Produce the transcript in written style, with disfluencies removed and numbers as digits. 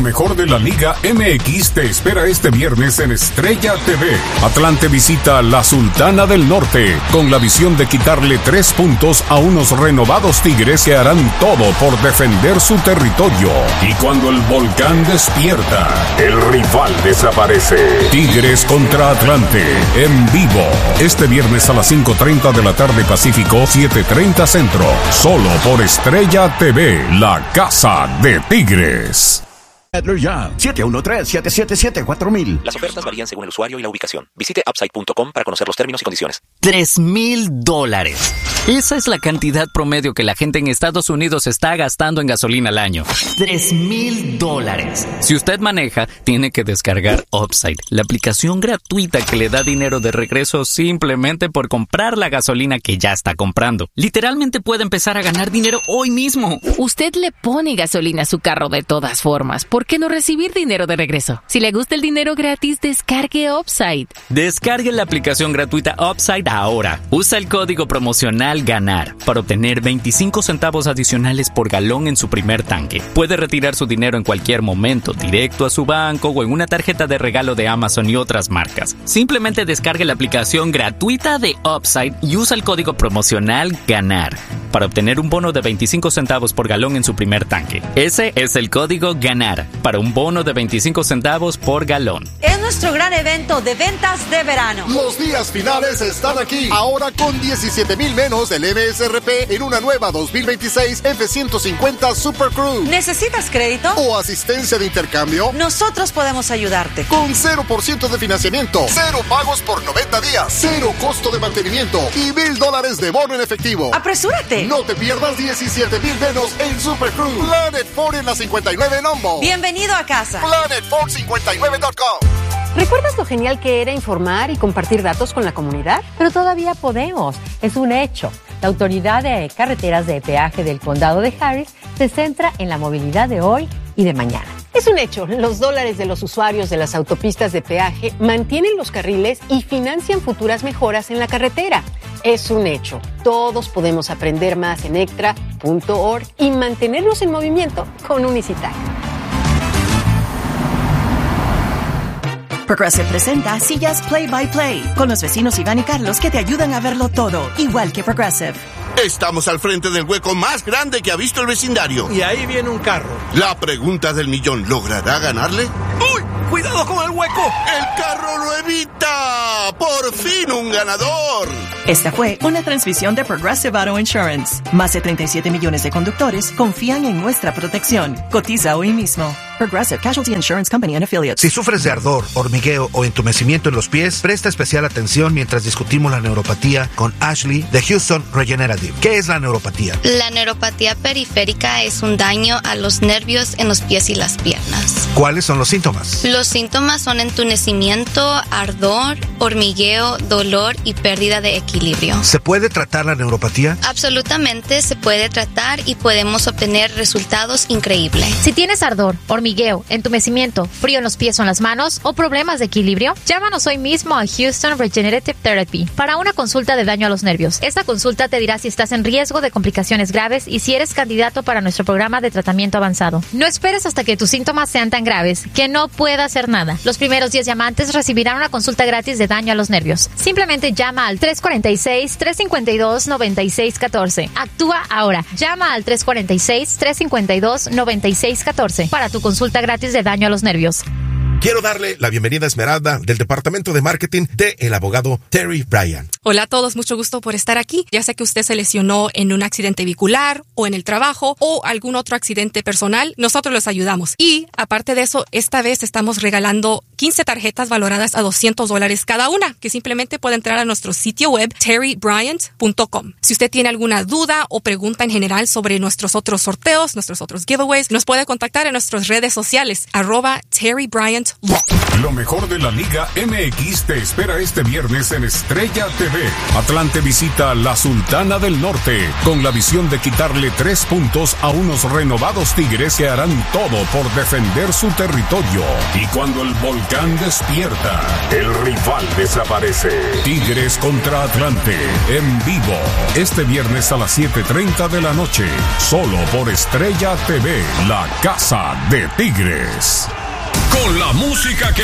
mejor de la Liga MX te espera este viernes en Estrella TV. Atlante visita la Sultana del Norte con la visión de quitarle 3 puntos a unos renovados Tigres que harán todo por defender su territorio. Y cuando el volcán despierta, el rival desaparece. Tigres contra Atlante en vivo este viernes a las 5:30 de la tarde Pacífico, 7:30 Centro. Solo por Estrella TV, la casa de Tigres. Ya, 713-777-4000. Las ofertas varían según el usuario y la ubicación. Visite upside.com para conocer los términos y condiciones. $3,000. Esa es la cantidad promedio que la gente en Estados Unidos está gastando en gasolina al año. $3,000. Si usted maneja, tiene que descargar Upside, la aplicación gratuita que le da dinero de regreso simplemente por comprar la gasolina que ya está comprando. Literalmente puede empezar a ganar dinero hoy mismo. Usted le pone gasolina a su carro de todas formas. ¿Por qué no recibir dinero de regreso? Si le gusta el dinero gratis, descargue Upside. Descargue la aplicación gratuita Upside ahora. Usa el código promocional GANAR para obtener 25 centavos adicionales por galón en su primer tanque. Puede retirar su dinero en cualquier momento, directo a su banco o en una tarjeta de regalo de Amazon y otras marcas. Simplemente descargue la aplicación gratuita de Upside y usa el código promocional GANAR para obtener un bono de 25 centavos por galón en su primer tanque. Ese es el código GANAR para un bono de 25 centavos por galón. Es nuestro gran evento de ventas de verano. Los días finales están aquí. Ahora con 17,000 menos del MSRP en una nueva 2026 F-150 Super Cruise. ¿Necesitas crédito? ¿O asistencia de intercambio? Nosotros podemos ayudarte. Con 0% de financiamiento, 0 pagos por 90 días, 0 costo de mantenimiento y $1,000 de bono en efectivo. ¡Apresúrate! No te pierdas 17,000 menos en Super Cruise. Planet Ford en la 59 Nombo. Bienvenido a casa. PlanetFord59.com. ¿Recuerdas lo genial que era informar y compartir datos con la comunidad? Pero todavía podemos. Es un hecho. La Autoridad de Carreteras de Peaje del Condado de Harris se centra en la movilidad de hoy y de mañana. Es un hecho. Los dólares de los usuarios de las autopistas de peaje mantienen los carriles y financian futuras mejoras en la carretera. Es un hecho. Todos podemos aprender más en extra.org y mantenernos en movimiento con un EasyTag. Progressive presenta Sillas Play by Play con los vecinos Iván y Carlos que te ayudan a verlo todo, igual que Progressive. Estamos al frente del hueco más grande que ha visto el vecindario. Y ahí viene un carro. La pregunta del millón, ¿logrará ganarle? ¡Uy! ¡Cuidado con el hueco! ¡El carro lo evita! ¡Por fin un ganador! Esta fue una transmisión de Progressive Auto Insurance. Más de 37 millones de conductores confían en nuestra protección. Cotiza hoy mismo. Progressive Casualty Insurance Company and Affiliates. Si sufres de ardor, hormigueo o entumecimiento en los pies, presta especial atención mientras discutimos la neuropatía con Ashley de Houston Regenerative. ¿Qué es la neuropatía? La neuropatía periférica es un daño a los nervios en los pies y las piernas. ¿Cuáles son los síntomas? Los síntomas son entumecimiento, ardor, hormigueo, dolor y pérdida de equilibrio. ¿Se puede tratar la neuropatía? Absolutamente se puede tratar y podemos obtener resultados increíbles. Si tienes ardor, hormigueo, entumecimiento, frío en los pies o en las manos o problemas de equilibrio, llámanos hoy mismo a Houston Regenerative Therapy para una consulta de daño a los nervios. Esta consulta te dirá si estás en riesgo de complicaciones graves y si eres candidato para nuestro programa de tratamiento avanzado. No esperes hasta que tus síntomas sean tan graves que no pueda hacer nada. Los primeros 10 llamantes recibirán una consulta gratis de daño a los nervios. Simplemente llama al 346-352-9614. Actúa ahora. Llama al 346-352-9614 para tu consulta gratis de daño a los nervios. Quiero darle la bienvenida a Esmeralda del Departamento de Marketing de el abogado Terry Bryan. Hola a todos, mucho gusto por estar aquí. Ya sé que usted se lesionó en un accidente vehicular o en el trabajo o algún otro accidente personal. Nosotros los ayudamos. Y aparte de eso, esta vez estamos regalando 15 tarjetas valoradas a $200 cada una, que simplemente puede entrar a nuestro sitio web terrybryant.com. Si usted tiene alguna duda o pregunta en general sobre nuestros otros sorteos, nuestros otros giveaways, nos puede contactar en nuestras redes sociales @TerryBryant Giants rock. Lo mejor de la Liga MX te espera este viernes en Estrella TV. Atlante visita la Sultana del Norte con la visión de quitarle 3 puntos a unos renovados Tigres que harán todo por defender su territorio. Y cuando el volcán despierta, el rival desaparece. Tigres contra Atlante en vivo este viernes a las 7:30 de la noche, solo por Estrella TV, la casa de Tigres. Con la música que